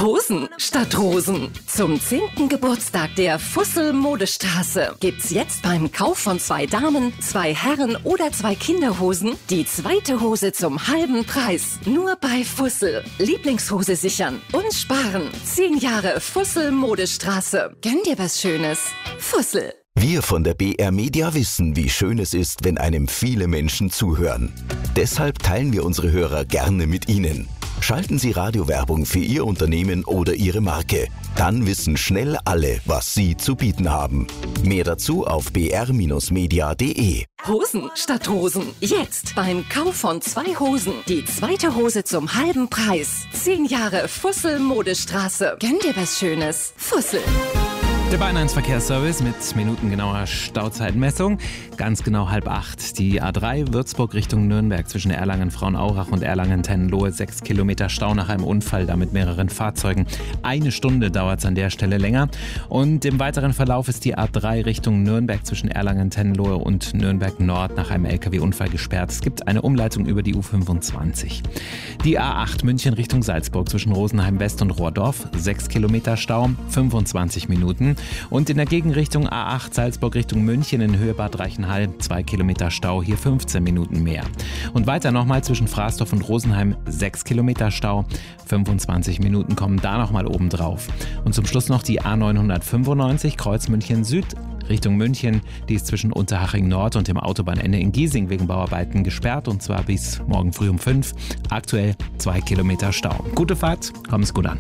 Hosen statt Rosen. Zum 10. Geburtstag der Fussel Modestraße gibt's jetzt beim Kauf von 2 Damen, 2 Herren oder 2 Kinderhosen die zweite Hose zum halben Preis. Nur bei Fussel. Lieblingshose sichern und sparen. 10 Jahre Fussel Modestraße. Gönn dir was Schönes. Fussel. Wir von der BR Media wissen, wie schön es ist, wenn einem viele Menschen zuhören. Deshalb teilen wir unsere Hörer gerne mit Ihnen. Schalten Sie Radiowerbung für Ihr Unternehmen oder Ihre Marke. Dann wissen schnell alle, was Sie zu bieten haben. Mehr dazu auf br-media.de. Hosen statt Rosen. Jetzt beim Kauf von 2 Hosen die zweite Hose zum halben Preis. 10 Jahre Fussel Modestraße. Gönn dir was Schönes. Fussel. Der Bayern 1 Verkehrsservice mit minutengenauer Stauzeitmessung. Ganz genau 7:30. Die A3 Würzburg Richtung Nürnberg zwischen Erlangen-Frauenaurach und Erlangen-Tenlohe. 6 Kilometer Stau nach einem Unfall, da mit mehreren Fahrzeugen. 1 Stunde dauert es an der Stelle länger. Und im weiteren Verlauf ist die A3 Richtung Nürnberg zwischen Erlangen-Tenlohe und Nürnberg Nord nach einem LKW-Unfall gesperrt. Es gibt eine Umleitung über die U25. Die A8 München Richtung Salzburg zwischen Rosenheim West und Rohrdorf. 6 Kilometer Stau, 25 Minuten. Und in der Gegenrichtung A8 Salzburg Richtung München in Höhe Bad Reichenhall 2 Kilometer Stau, hier 15 Minuten mehr. Und weiter nochmal zwischen Fraßdorf und Rosenheim 6 Kilometer Stau, 25 Minuten kommen da nochmal oben drauf. Und zum Schluss noch die A995 Kreuz München Süd Richtung München. Die ist zwischen Unterhaching Nord und dem Autobahnende in Giesing wegen Bauarbeiten gesperrt und zwar bis morgen früh um 5. Aktuell 2 Kilometer Stau. Gute Fahrt, komm's gut an.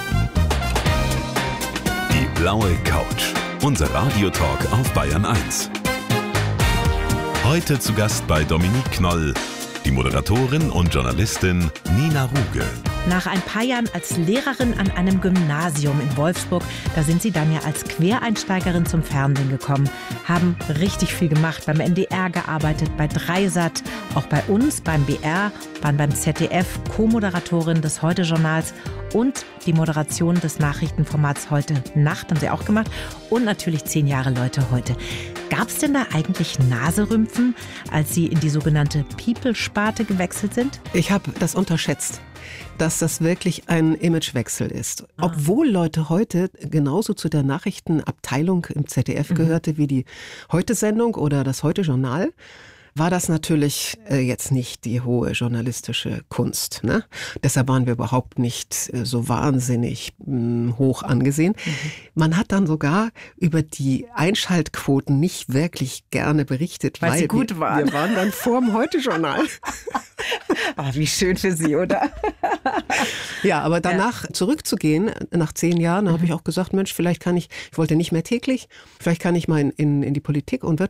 Die blaue Couch. Unser Radiotalk auf Bayern 1. Heute zu Gast bei Dominique Knoll, die Moderatorin und Journalistin Nina Ruge. Nach ein paar Jahren als Lehrerin an einem Gymnasium in Wolfsburg, da sind Sie dann ja als Quereinsteigerin zum Fernsehen gekommen, haben richtig viel gemacht, beim NDR gearbeitet, bei Dreisat, auch bei uns, beim BR, waren beim ZDF Co-Moderatorin des Heute-Journals und die Moderation des Nachrichtenformats Heute Nacht haben Sie auch gemacht und natürlich 10 Jahre Leute heute. Gab es denn da eigentlich Naserümpfen, als Sie in die sogenannte People-Sparte gewechselt sind? Ich habe das unterschätzt, dass das wirklich ein Imagewechsel ist. Obwohl Leute heute genauso zu der Nachrichtenabteilung im ZDF gehörte wie die Heute-Sendung oder das Heute-Journal, war das natürlich jetzt nicht die hohe journalistische Kunst. Ne? Deshalb waren wir überhaupt nicht so wahnsinnig hoch angesehen. Man hat dann sogar über die Einschaltquoten nicht wirklich gerne berichtet, weil sie gut waren. Wir waren dann vorm Heute-Journal. Oh, wie schön für Sie, oder? Ja, aber danach zurückzugehen, nach 10 Jahren, habe ich auch gesagt, Mensch, vielleicht kann ich wollte nicht mehr täglich, vielleicht kann ich mal in die Politik und